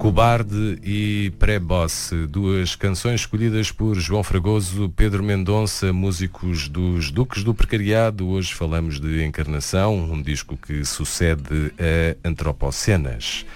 Cobarde e Pré-Boss, duas canções escolhidas por João Fragoso, Pedro Mendonça, músicos dos Duques do Precariado. Hoje falamos de Encarnação, um disco que sucede a Antropocenas.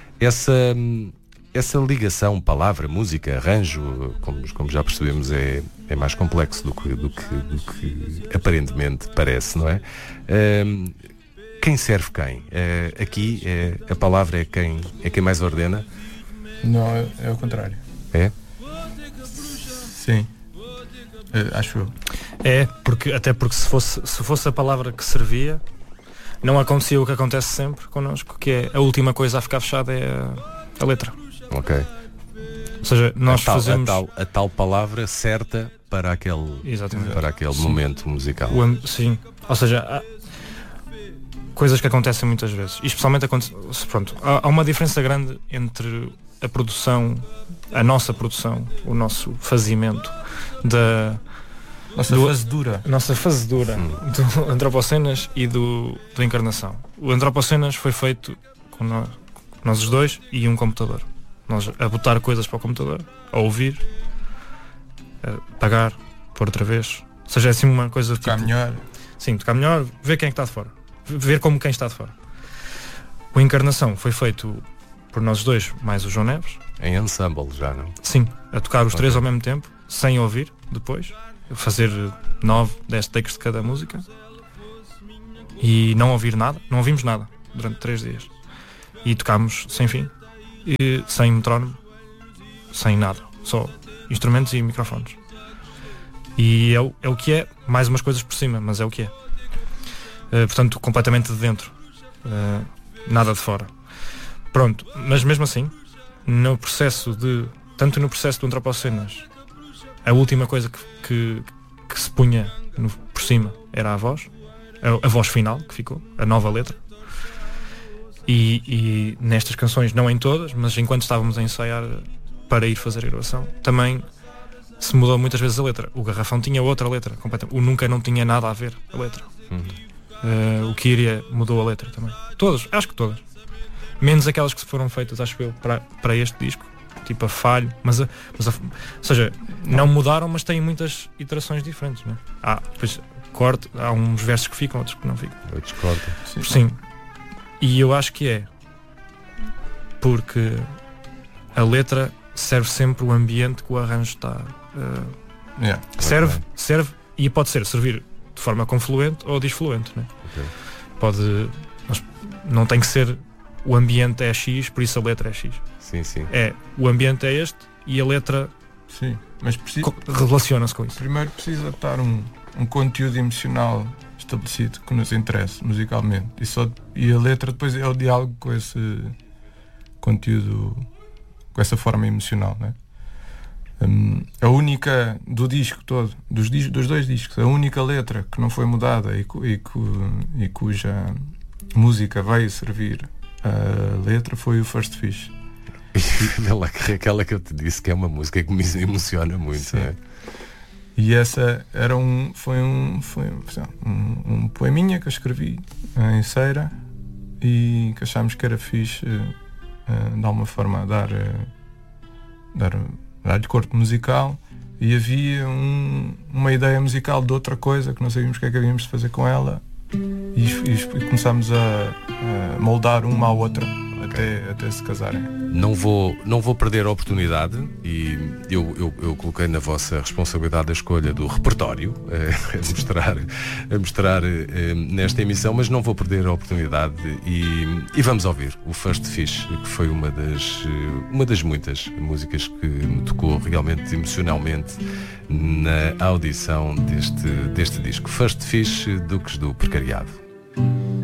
Essa ligação palavra, música, arranjo, como já percebemos, é mais complexo do que aparentemente parece, não é? Quem serve quem? Aqui a palavra é quem mais ordena? Não, é o contrário. É? Sim. Acho eu. Até porque se fosse a palavra que servia, não acontecia o que acontece sempre connosco, que é a última coisa a ficar fechada é a letra. Ok. Ou seja, nós fazemos a tal palavra certa para aquele momento musical. Sim. Ou seja, há coisas que acontecem muitas vezes. E especialmente há uma diferença grande entre a produção, a nossa produção, o nosso fazimento nossa fazedura do Antropocenas e do Encarnação. O Antropocenas foi feito com nós os dois e um computador. Nós a botar coisas para o computador, a ouvir, a pagar, pôr outra vez. Ou seja, é assim uma coisa tocar melhor. Sim, tocar melhor, ver quem é que está de fora. Ver como quem está de fora. O Encarnação foi feito por nós dois, mais o João Neves. Em ensemble já, não? Sim, a tocar os três ao mesmo tempo, sem ouvir depois. Fazer 9, 10 takes de cada música. E não ouvir nada, não ouvimos nada durante 3 dias. E tocámos sem fim, e sem metrónomo, sem nada. Só instrumentos e microfones. E é o que é, mais umas coisas por cima, mas é o que é. Portanto, completamente de dentro, nada de fora. Pronto, mas mesmo assim, tanto no processo do Antropocenas, a última coisa que se punha por cima era a voz final que ficou, a nova letra. E nestas canções, não em todas, mas enquanto estávamos a ensaiar para ir fazer a gravação, também se mudou muitas vezes a letra. O Garrafão tinha outra letra, completamente. O Nunca não tinha nada a ver a letra. O Kyria mudou a letra também. Todas, acho que todas. Menos aquelas que foram feitas, acho eu, para este disco. Tipo a Falho. Ou seja, não mudaram, mas têm muitas iterações diferentes, não é? Depois corte, há uns versos que ficam, outros que não ficam. Outros cortam. Sim. E eu acho que é porque a letra serve sempre o ambiente que o arranjo está. Serve e pode servir de forma confluente ou disfluente, né? Okay. Não tem que ser o ambiente é X, por isso a letra é X. Sim. O ambiente é este e a letra mas relaciona-se com isso. Primeiro precisa estar um conteúdo emocional estabelecido que nos interessa musicalmente e a letra depois é o diálogo com esse conteúdo, com essa forma emocional, né? A única do disco todo, dos 2 discos, a única letra que não foi mudada e cuja música veio servir a letra foi o First Fish. Aquela que eu te disse que é uma música que me emociona muito, né? E essa foi um poeminha que eu escrevi em cera e que achámos que era fixe de alguma forma dar-lhe corpo musical, e havia uma ideia musical de outra coisa que não sabíamos o que é que havíamos de fazer com ela e começámos a moldar uma à outra até se casarem. Não vou perder a oportunidade, e eu coloquei na vossa responsabilidade a escolha do repertório a mostrar nesta emissão, mas não vou perder a oportunidade e vamos ouvir o First Fish, que foi uma das muitas músicas que me tocou realmente emocionalmente na audição deste disco. First Fish, Duques do Precariado.